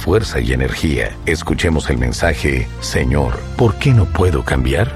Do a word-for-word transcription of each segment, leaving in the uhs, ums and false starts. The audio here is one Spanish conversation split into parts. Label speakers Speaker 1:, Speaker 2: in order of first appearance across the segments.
Speaker 1: fuerza y energía. Escuchemos el mensaje: Señor, ¿por qué no puedo cambiar?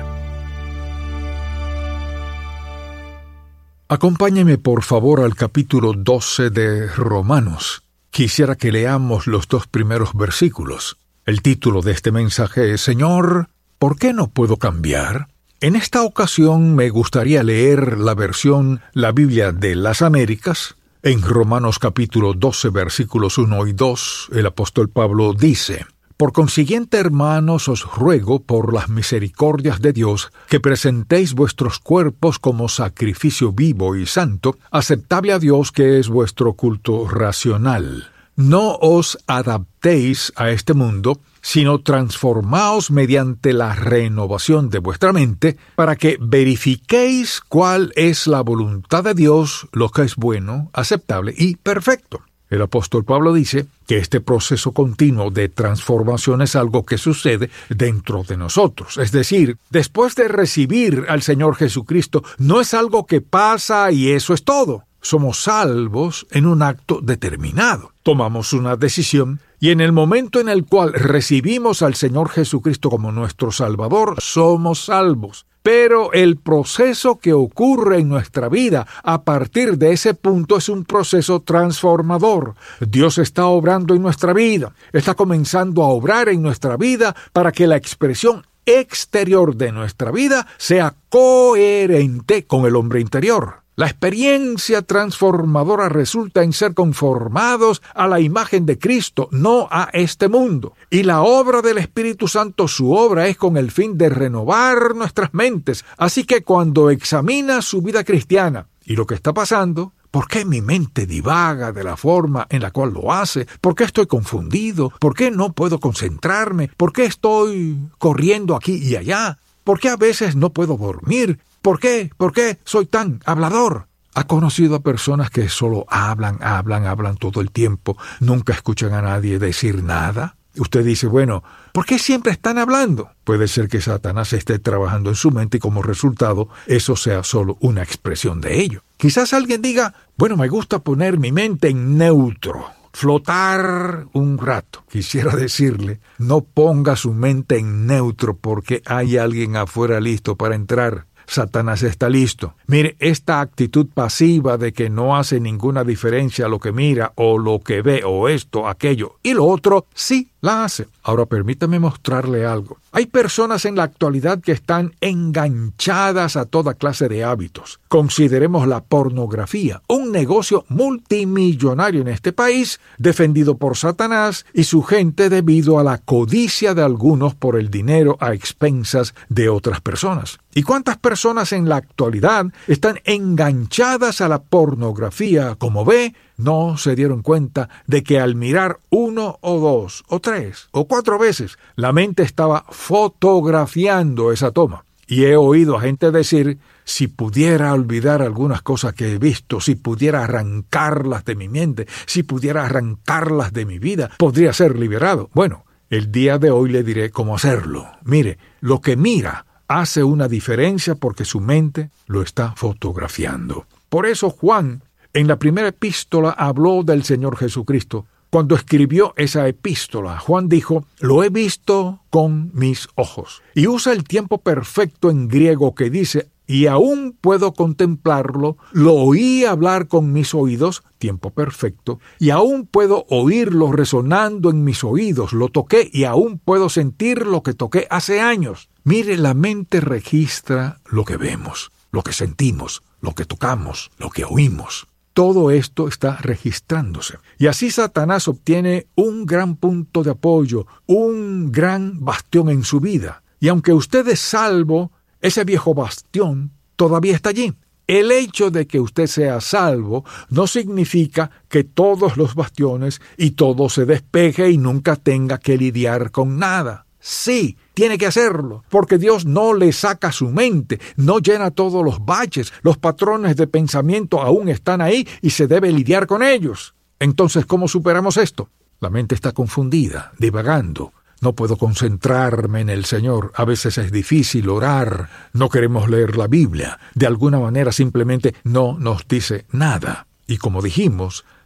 Speaker 2: Acompáñeme por favor al capítulo doce de Romanos. Quisiera que leamos los dos primeros versículos. El título de este mensaje es: Señor, ¿por qué no puedo cambiar? En esta ocasión me gustaría leer la versión La Biblia de las Américas. En Romanos capítulo doce, versículos uno y dos, el apóstol Pablo dice: Por consiguiente, hermanos, os ruego por las misericordias de Dios que presentéis vuestros cuerpos como sacrificio vivo y santo, aceptable a Dios, que es vuestro culto racional. No os adaptéis a este mundo, sino transformaos mediante la renovación de vuestra mente, para que verifiquéis cuál es la voluntad de Dios, lo que es bueno, aceptable y perfecto. El apóstol Pablo dice que este proceso continuo de transformación es algo que sucede dentro de nosotros. Es decir, después de recibir al Señor Jesucristo, no es algo que pasa y eso es todo. Somos salvos en un acto determinado. Tomamos una decisión y en el momento en el cual recibimos al Señor Jesucristo como nuestro Salvador, somos salvos. Pero el proceso que ocurre en nuestra vida a partir de ese punto es un proceso transformador. Dios está obrando en nuestra vida, está comenzando a obrar en nuestra vida para que la expresión exterior de nuestra vida sea coherente con el hombre interior. La experiencia transformadora resulta en ser conformados a la imagen de Cristo, no a este mundo. Y la obra del Espíritu Santo, su obra es con el fin de renovar nuestras mentes. Así que cuando examina su vida cristiana y lo que está pasando, ¿por qué mi mente divaga de la forma en la cual lo hace? ¿Por qué estoy confundido? ¿Por qué no puedo concentrarme? ¿Por qué estoy corriendo aquí y allá? ¿Por qué a veces no puedo dormir? ¿Por qué? ¿Por qué soy tan hablador? ¿Ha conocido a personas que solo hablan, hablan, hablan todo el tiempo? ¿Nunca escuchan a nadie decir nada? Usted dice, bueno, ¿por qué siempre están hablando? Puede ser que Satanás esté trabajando en su mente y como resultado eso sea solo una expresión de ello. Quizás alguien diga, bueno, me gusta poner mi mente en neutro, flotar un rato. Quisiera decirle, no ponga su mente en neutro porque hay alguien afuera listo para entrar. Satanás está listo. Mire, esta actitud pasiva de que no hace ninguna diferencia lo que mira o lo que ve o esto, aquello y lo otro, sí la hace. Ahora permítame mostrarle algo. Hay personas en la actualidad que están enganchadas a toda clase de hábitos. Consideremos la pornografía, un negocio multimillonario en este país, defendido por Satanás y su gente debido a la codicia de algunos por el dinero a expensas de otras personas. ¿Y cuántas personas en la actualidad están enganchadas a la pornografía? Como ve, no se dieron cuenta de que al mirar uno o dos o tres o cuatro veces, la mente estaba fotografiando esa toma. Y he oído a gente decir, si pudiera olvidar algunas cosas que he visto, si pudiera arrancarlas de mi mente, si pudiera arrancarlas de mi vida, podría ser liberado. Bueno, el día de hoy le diré cómo hacerlo. Mire, lo que mira hace una diferencia porque su mente lo está fotografiando. Por eso Juan, en la primera epístola, habló del Señor Jesucristo. Cuando escribió esa epístola, Juan dijo, lo he visto con mis ojos. Y usa el tiempo perfecto en griego que dice, y aún puedo contemplarlo, lo oí hablar con mis oídos, tiempo perfecto, y aún puedo oírlo resonando en mis oídos, lo toqué y aún puedo sentir lo que toqué hace años. Mire, la mente registra lo que vemos, lo que sentimos, lo que tocamos, lo que oímos. Todo esto está registrándose. Y así Satanás obtiene un gran punto de apoyo, un gran bastión en su vida. Y aunque usted es salvo, ese viejo bastión todavía está allí. El hecho de que usted sea salvo no significa que todos los bastiones y todo se despeje y nunca tenga que lidiar con nada. Sí, tiene que hacerlo, porque Dios no le saca su mente, no llena todos los baches, los patrones de pensamiento aún están ahí y se debe lidiar con ellos. Entonces, ¿cómo superamos esto? La mente está confundida, divagando. No puedo concentrarme en el Señor. A veces es difícil orar. No queremos leer la Biblia. De alguna manera simplemente no nos dice nada. Y como dijimos,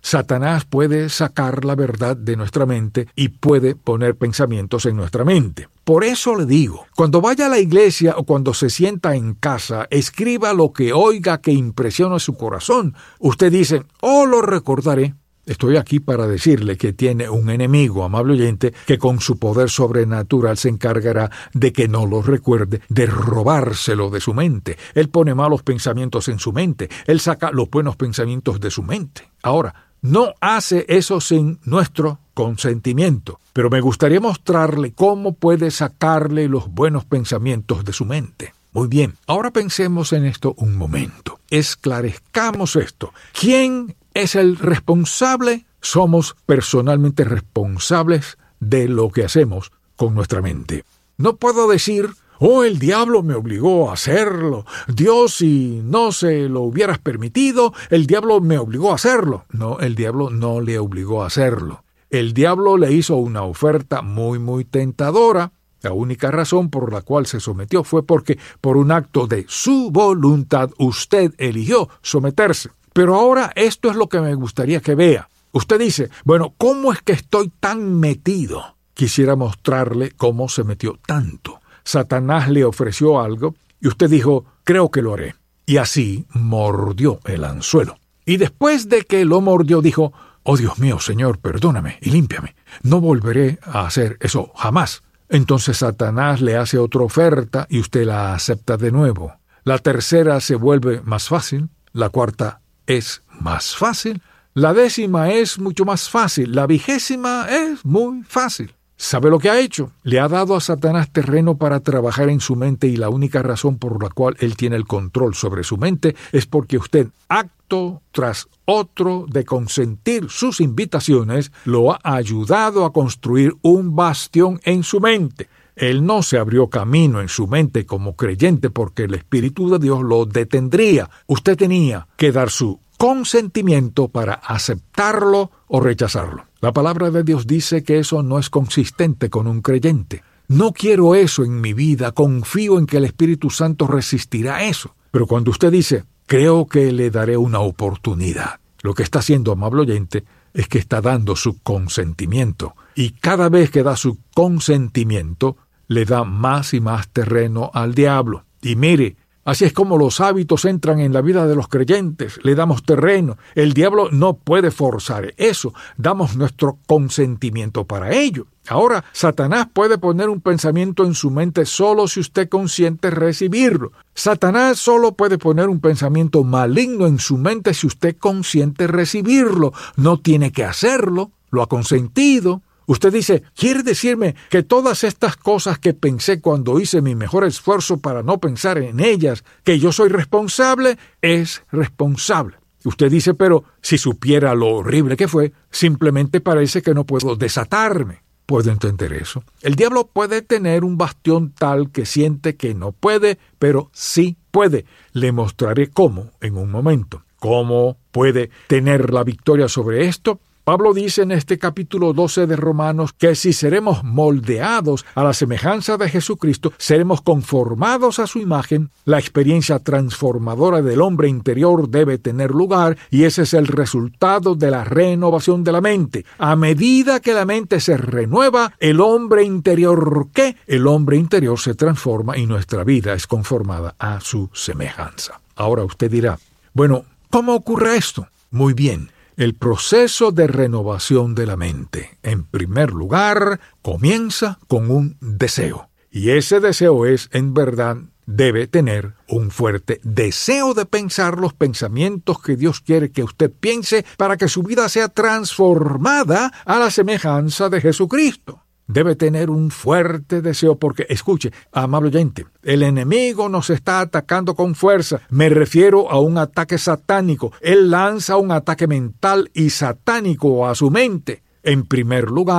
Speaker 2: Satanás puede sacar la verdad de nuestra mente y puede poner pensamientos en nuestra mente. Por eso le digo, cuando vaya a la iglesia o cuando se sienta en casa, escriba lo que oiga que impresiona su corazón. Usted dice, oh, lo recordaré. Estoy aquí para decirle que tiene un enemigo, amable oyente, que con su poder sobrenatural se encargará de que no lo recuerde, de robárselo de su mente. Él pone malos pensamientos en su mente. Él saca los buenos pensamientos de su mente. Ahora, no hace eso sin nuestro consentimiento, pero me gustaría mostrarle cómo puede sacarle los buenos pensamientos de su mente. Muy bien, ahora pensemos en esto un momento. Esclarezcamos esto. ¿Quién es el responsable? Somos personalmente responsables de lo que hacemos con nuestra mente. No puedo decir, oh, el diablo me obligó a hacerlo. Dios, si no se lo hubieras permitido, el diablo me obligó a hacerlo. No, el diablo no le obligó a hacerlo. El diablo le hizo una oferta muy, muy tentadora. La única razón por la cual se sometió fue porque, por un acto de su voluntad, usted eligió someterse. Pero ahora esto es lo que me gustaría que vea. Usted dice, bueno, ¿cómo es que estoy tan metido? Quisiera mostrarle cómo se metió tanto. Satanás le ofreció algo y usted dijo, creo que lo haré. Y así mordió el anzuelo. Y después de que lo mordió, dijo, oh Dios mío, Señor, perdóname y límpiame. No volveré a hacer eso jamás. Entonces Satanás le hace otra oferta y usted la acepta de nuevo. La tercera se vuelve más fácil, la cuarta es más fácil, la décima es mucho más fácil, la vigésima es muy fácil. ¿Sabe lo que ha hecho? Le ha dado a Satanás terreno para trabajar en su mente y la única razón por la cual él tiene el control sobre su mente es porque usted, acto tras otro de consentir sus invitaciones, lo ha ayudado a construir un bastión en su mente. Él no se abrió camino en su mente como creyente porque el Espíritu de Dios lo detendría. Usted tenía que dar su consentimiento para aceptarlo o rechazarlo. La palabra de Dios dice que eso no es consistente con un creyente. No quiero eso en mi vida, confío en que el Espíritu Santo resistirá eso. Pero cuando usted dice, creo que le daré una oportunidad, lo que está haciendo, amable oyente, es que está dando su consentimiento. Y cada vez que da su consentimiento, le da más y más terreno al diablo. Y mire, así es como los hábitos entran en la vida de los creyentes. Le damos terreno. El diablo no puede forzar eso. Damos nuestro consentimiento para ello. Ahora, Satanás puede poner un pensamiento en su mente solo si usted consiente recibirlo. Satanás solo puede poner un pensamiento maligno en su mente si usted consiente recibirlo. No tiene que hacerlo. Lo ha consentido. Usted dice, ¿quiere decirme que todas estas cosas que pensé cuando hice mi mejor esfuerzo para no pensar en ellas, que yo soy responsable? Es responsable. Usted dice, pero si supiera lo horrible que fue, simplemente parece que no puedo desatarme. ¿Puedo entender eso? El diablo puede tener un bastión tal que siente que no puede, pero sí puede. Le mostraré cómo en un momento. ¿Cómo puede tener la victoria sobre esto? Pablo dice en este capítulo doce de Romanos que si seremos moldeados a la semejanza de Jesucristo, seremos conformados a su imagen. La experiencia transformadora del hombre interior debe tener lugar y ese es el resultado de la renovación de la mente. A medida que la mente se renueva, el hombre interior, ¿qué? El hombre interior se transforma y nuestra vida es conformada a su semejanza. Ahora usted dirá, bueno, ¿cómo ocurre esto? Muy bien. El proceso de renovación de la mente, en primer lugar, comienza con un deseo. Y ese deseo es, en verdad, debe tener un fuerte deseo de pensar los pensamientos que Dios quiere que usted piense para que su vida sea transformada a la semejanza de Jesucristo. Debe tener un fuerte deseo porque, escuche, amable oyente, el enemigo nos está atacando con fuerza. Me refiero a un ataque satánico. Él lanza un ataque mental y satánico a su mente. En primer lugar,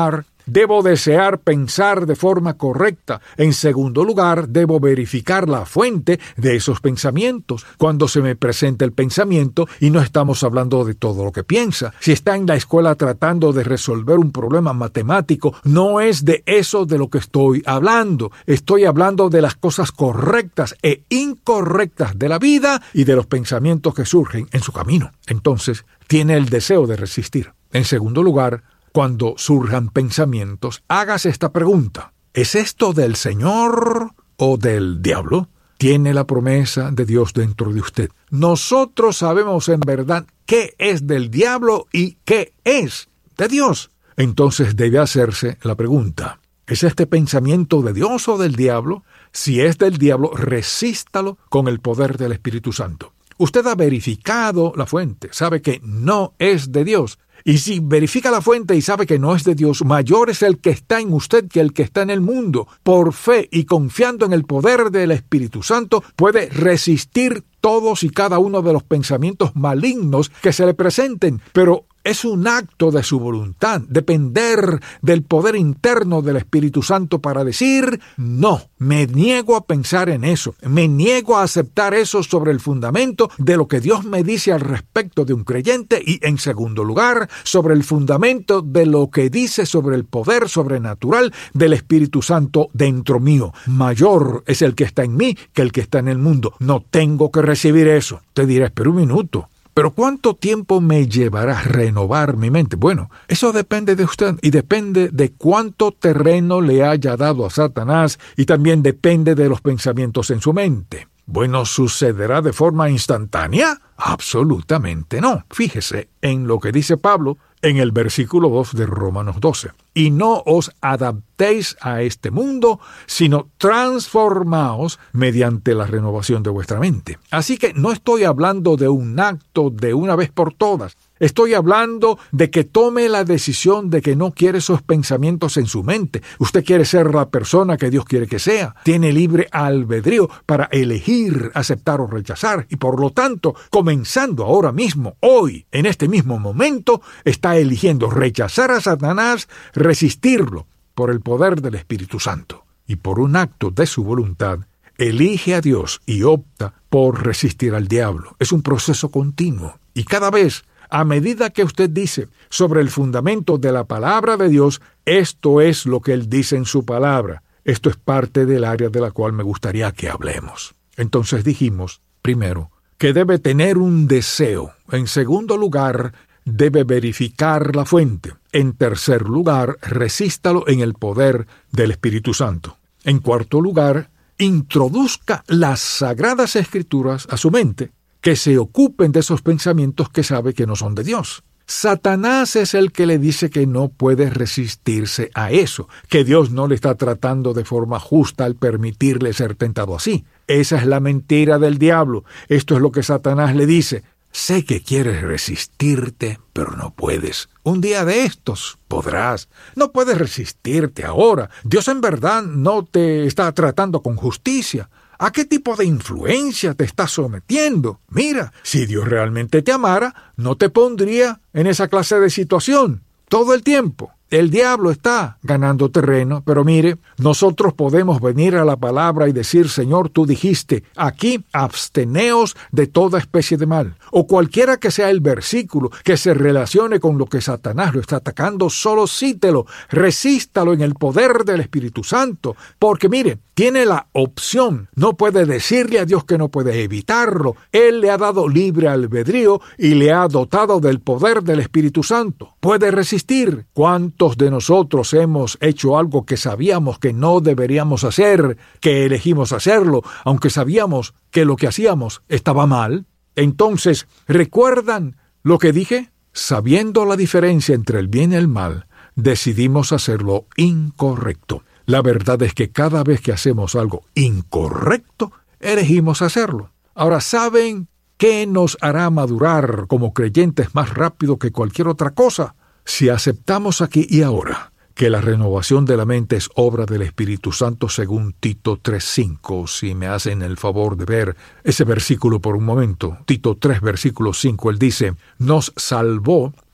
Speaker 2: debo desear pensar de forma correcta. En segundo lugar, debo verificar la fuente de esos pensamientos. Cuando se me presenta el pensamiento, y no estamos hablando de todo lo que piensa. Si está en la escuela tratando de resolver un problema matemático, no es de eso de lo que estoy hablando. Estoy hablando de las cosas correctas e incorrectas de la vida y de los pensamientos que surgen en su camino. Entonces, tiene el deseo de resistir. En segundo lugar, cuando surjan pensamientos, hágase esta pregunta: ¿es esto del Señor o del diablo? Tiene la promesa de Dios dentro de usted. Nosotros sabemos en verdad qué es del diablo y qué es de Dios. Entonces debe hacerse la pregunta: ¿es este pensamiento de Dios o del diablo? Si es del diablo, resístalo con el poder del Espíritu Santo. Usted ha verificado la fuente, sabe que no es de Dios. Y si verifica la fuente y sabe que no es de Dios, mayor es el que está en usted que el que está en el mundo. Por fe y confiando en el poder del Espíritu Santo, puede resistir todos y cada uno de los pensamientos malignos que se le presenten. Pero es un acto de su voluntad, depender del poder interno del Espíritu Santo para decir: no, me niego a pensar en eso, me niego a aceptar eso sobre el fundamento de lo que Dios me dice al respecto de un creyente, y en segundo lugar, sobre el fundamento de lo que dice sobre el poder sobrenatural del Espíritu Santo dentro mío. Mayor es el que está en mí que el que está en el mundo. No tengo que recibir eso. Te diré, espera un minuto. ¿Pero cuánto tiempo me llevará a renovar mi mente? Bueno, eso depende de usted y depende de cuánto terreno le haya dado a Satanás, y también depende de los pensamientos en su mente. Bueno, ¿sucederá de forma instantánea? Absolutamente no. Fíjese en lo que dice Pablo en el versículo dos de Romanos doce. Y no os adaptéis a este mundo, sino transformaos mediante la renovación de vuestra mente. Así que no estoy hablando de un acto de una vez por todas. Estoy hablando de que tome la decisión de que no quiere esos pensamientos en su mente. Usted quiere ser la persona que Dios quiere que sea. Tiene libre albedrío para elegir, aceptar o rechazar. Y por lo tanto, comenzando ahora mismo, hoy, en este mismo momento, está eligiendo rechazar a Satanás, resistirlo por el poder del Espíritu Santo. Y por un acto de su voluntad, elige a Dios y opta por resistir al diablo. Es un proceso continuo. Y cada vez, a medida que usted dice sobre el fundamento de la palabra de Dios, esto es lo que Él dice en su palabra. Esto es parte del área de la cual me gustaría que hablemos. Entonces dijimos, primero, que debe tener un deseo. En segundo lugar, debe verificar la fuente. En tercer lugar, resístalo en el poder del Espíritu Santo. En cuarto lugar, introduzca las Sagradas Escrituras a su mente, que se ocupen de esos pensamientos que sabe que no son de Dios. Satanás es el que le dice que no puede resistirse a eso, que Dios no le está tratando de forma justa al permitirle ser tentado así. Esa es la mentira del diablo. Esto es lo que Satanás le dice. Sé que quieres resistirte, pero no puedes. Un día de estos podrás. No puedes resistirte ahora. Dios en verdad no te está tratando con justicia. ¿A qué tipo de influencia te estás sometiendo? Mira, si Dios realmente te amara, no te pondría en esa clase de situación todo el tiempo. El diablo está ganando terreno, pero mire, nosotros podemos venir a la palabra y decir: Señor, tú dijiste, aquí absteneos de toda especie de mal. O cualquiera que sea el versículo que se relacione con lo que Satanás lo está atacando, solo cítelo, resístalo en el poder del Espíritu Santo, porque mire, tiene la opción, no puede decirle a Dios que no puede evitarlo. Él le ha dado libre albedrío y le ha dotado del poder del Espíritu Santo. Puede resistir. ¿Cuántos de nosotros hemos hecho algo que sabíamos que no deberíamos hacer, que elegimos hacerlo, aunque sabíamos que lo que hacíamos estaba mal? Entonces, ¿recuerdan lo que dije? Sabiendo la diferencia entre el bien y el mal, decidimos hacer lo incorrecto. La verdad es que cada vez que hacemos algo incorrecto, elegimos hacerlo. Ahora, ¿saben qué nos hará madurar como creyentes más rápido que cualquier otra cosa? Si aceptamos aquí y ahora que la renovación de la mente es obra del Espíritu Santo según Tito tres cinco, si me hacen el favor de ver ese versículo por un momento, Tito tres, versículo cinco, él dice: nos salvó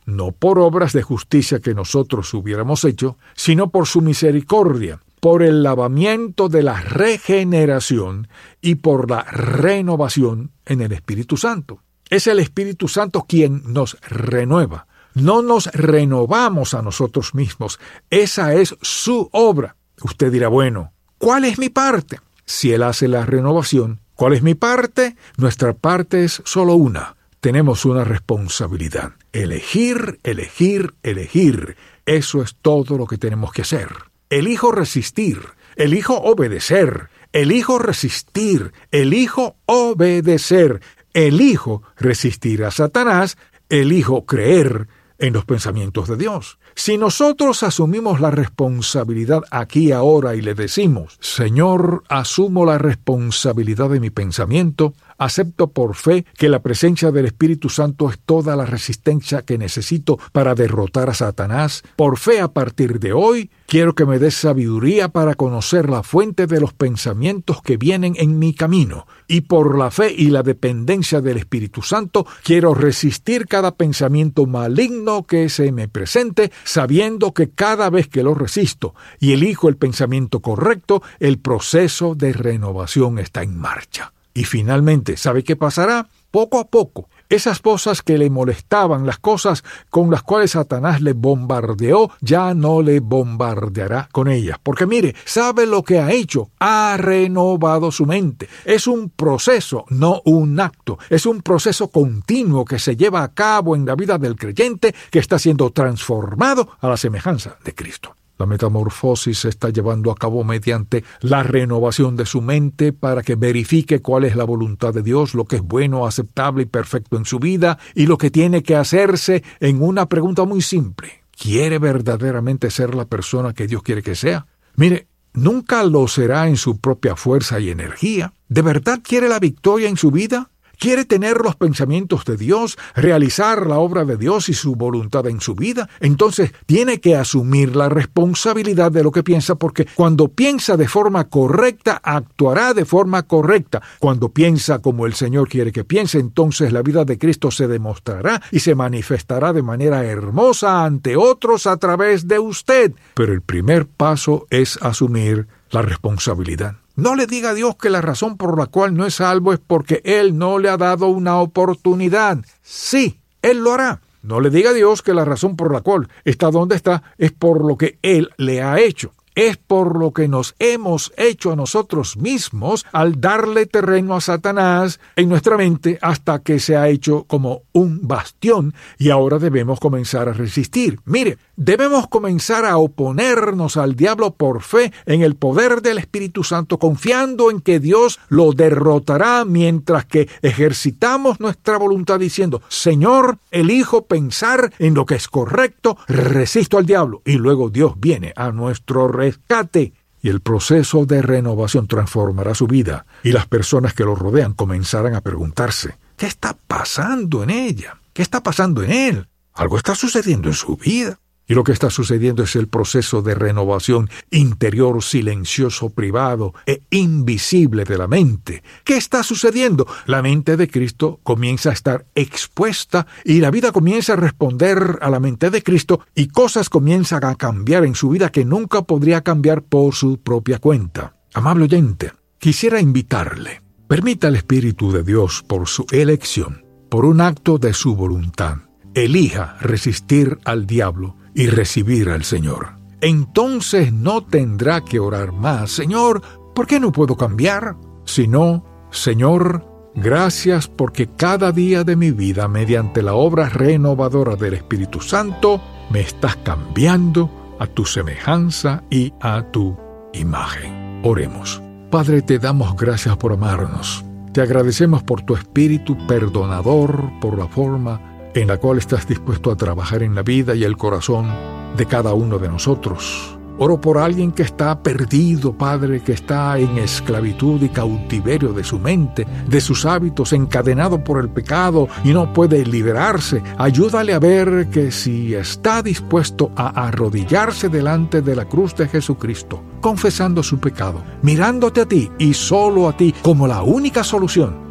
Speaker 2: no por obras de justicia que nosotros hubiéramos hecho, sino por su misericordia, por el lavamiento de la regeneración y por la renovación en el Espíritu Santo. Es el Espíritu Santo quien nos renueva. No nos renovamos a nosotros mismos. Esa es su obra. Usted dirá, bueno, ¿cuál es mi parte? Si Él hace la renovación, ¿cuál es mi parte? Nuestra parte es solo una. Tenemos una responsabilidad. Elegir, elegir, elegir. Eso es todo lo que tenemos que hacer. Elijo resistir, elijo obedecer, elijo resistir, elijo obedecer, elijo resistir a Satanás, elijo creer en los pensamientos de Dios. Si nosotros asumimos la responsabilidad aquí ahora y le decimos, Señor, asumo la responsabilidad de mi pensamiento, acepto por fe que la presencia del Espíritu Santo es toda la resistencia que necesito para derrotar a Satanás. Por fe, a partir de hoy, quiero que me des sabiduría para conocer la fuente de los pensamientos que vienen en mi camino. Y por la fe y la dependencia del Espíritu Santo, quiero resistir cada pensamiento maligno que se me presente, sabiendo que cada vez que lo resisto y elijo el pensamiento correcto, el proceso de renovación está en marcha. Y finalmente, ¿sabe qué pasará? Poco a poco, esas cosas que le molestaban, las cosas con las cuales Satanás le bombardeó, ya no le bombardeará con ellas. Porque mire, ¿sabe lo que ha hecho? Ha renovado su mente. Es un proceso, no un acto. Es un proceso continuo que se lleva a cabo en la vida del creyente que está siendo transformado a la semejanza de Cristo. La metamorfosis se está llevando a cabo mediante la renovación de su mente para que verifique cuál es la voluntad de Dios, lo que es bueno, aceptable y perfecto en su vida, y lo que tiene que hacerse en una pregunta muy simple. ¿Quiere verdaderamente ser la persona que Dios quiere que sea? Mire, nunca lo será en su propia fuerza y energía. ¿De verdad quiere la victoria en su vida? ¿Quiere tener los pensamientos de Dios, realizar la obra de Dios y su voluntad en su vida? Entonces tiene que asumir la responsabilidad de lo que piensa, porque cuando piensa de forma correcta, actuará de forma correcta. Cuando piensa como el Señor quiere que piense, entonces la vida de Cristo se demostrará y se manifestará de manera hermosa ante otros a través de usted. Pero el primer paso es asumir la responsabilidad. No le diga a Dios que la razón por la cual no es salvo es porque Él no le ha dado una oportunidad. Sí, Él lo hará. No le diga a Dios que la razón por la cual está donde está es por lo que Él le ha hecho. Es por lo que nos hemos hecho a nosotros mismos al darle terreno a Satanás en nuestra mente hasta que se ha hecho como un bastión y ahora debemos comenzar a resistir. Mire, debemos comenzar a oponernos al diablo por fe en el poder del Espíritu Santo, confiando en que Dios lo derrotará mientras que ejercitamos nuestra voluntad diciendo, Señor, elijo pensar en lo que es correcto, resisto al diablo y luego Dios viene a nuestro rescate. rescate y el proceso de renovación transformará su vida y las personas que lo rodean comenzarán a preguntarse, ¿qué está pasando en ella? ¿Qué está pasando en él? Algo está sucediendo en su vida. Y lo que está sucediendo es el proceso de renovación interior, silencioso, privado e invisible de la mente. ¿Qué está sucediendo? La mente de Cristo comienza a estar expuesta y la vida comienza a responder a la mente de Cristo y cosas comienzan a cambiar en su vida que nunca podría cambiar por su propia cuenta. Amable oyente, quisiera invitarle. Permita al Espíritu de Dios por su elección, por un acto de su voluntad, elija resistir al diablo y recibir al Señor. Entonces no tendrá que orar más, Señor, ¿por qué no puedo cambiar? Sino, Señor, gracias porque cada día de mi vida, mediante la obra renovadora del Espíritu Santo, me estás cambiando a tu semejanza y a tu imagen. Oremos. Padre, te damos gracias por amarnos. Te agradecemos por tu Espíritu perdonador, por la forma en la cual estás dispuesto a trabajar en la vida y el corazón de cada uno de nosotros. Oro por alguien que está perdido, Padre, que está en esclavitud y cautiverio de su mente, de sus hábitos, encadenado por el pecado y no puede liberarse. Ayúdale a ver que si está dispuesto a arrodillarse delante de la cruz de Jesucristo, confesando su pecado, mirándote a ti y solo a ti como la única solución,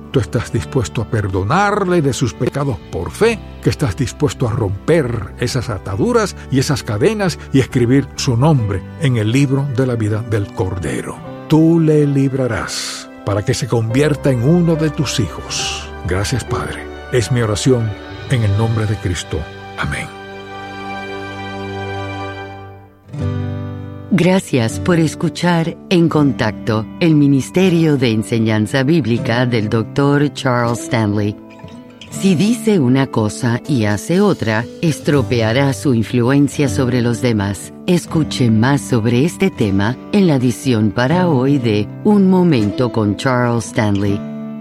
Speaker 2: tú estás dispuesto a perdonarle de sus pecados por fe, que estás dispuesto a romper esas ataduras y esas cadenas y escribir su nombre en el libro de la vida del Cordero. Tú le librarás para que se convierta en uno de tus hijos. Gracias, Padre. Es mi oración en el nombre de Cristo. Amén.
Speaker 3: Gracias por escuchar En Contacto, el Ministerio de Enseñanza Bíblica del doctor Charles Stanley. Si dice una cosa y hace otra, estropeará su influencia sobre los demás. Escuche más sobre este tema en la edición para hoy de Un Momento con Charles Stanley.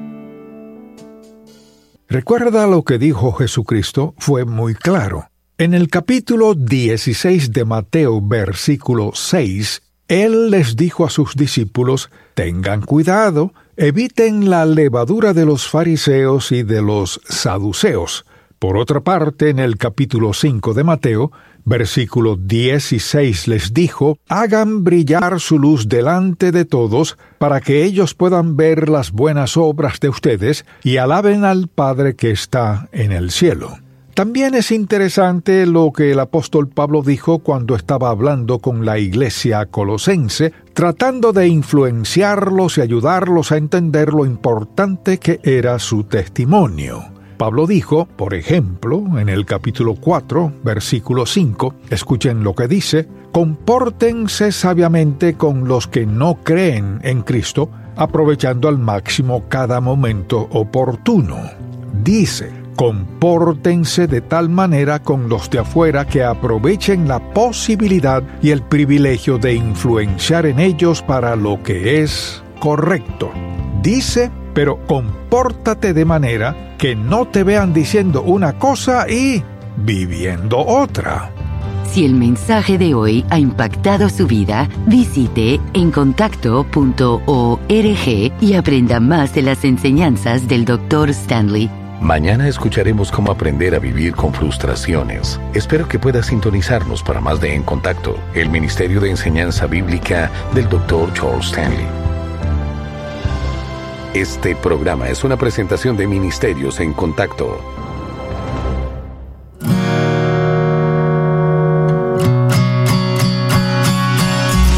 Speaker 2: Recuerda lo que dijo Jesucristo, fue muy claro. En el capítulo dieciséis de Mateo, versículo seis, Él les dijo a sus discípulos: tengan cuidado, eviten la levadura de los fariseos y de los saduceos. Por otra parte, en el capítulo cinco de Mateo, versículo dieciséis, les dijo: hagan brillar su luz delante de todos, para que ellos puedan ver las buenas obras de ustedes y alaben al Padre que está en el cielo. También es interesante lo que el apóstol Pablo dijo cuando estaba hablando con la iglesia colosense, tratando de influenciarlos y ayudarlos a entender lo importante que era su testimonio. Pablo dijo, por ejemplo, en el capítulo cuatro, versículo cinco, escuchen lo que dice: compórtense sabiamente con los que no creen en Cristo, aprovechando al máximo cada momento oportuno. Dice: compórtense de tal manera con los de afuera que aprovechen la posibilidad y el privilegio de influenciar en ellos para lo que es correcto. Dice, pero compórtate de manera que no te vean diciendo una cosa y viviendo otra.
Speaker 3: Si el mensaje de hoy ha impactado su vida, visite en contacto punto org y aprenda más de las enseñanzas del doctor Stanley.
Speaker 1: Mañana escucharemos cómo aprender a vivir con frustraciones. Espero que puedas sintonizarnos para más de En Contacto, el Ministerio de Enseñanza Bíblica del doctor Charles Stanley. Este programa es una presentación de Ministerios En Contacto.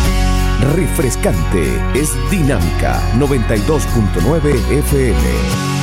Speaker 4: Refrescante, es Dinámica noventa y dos punto nueve F M.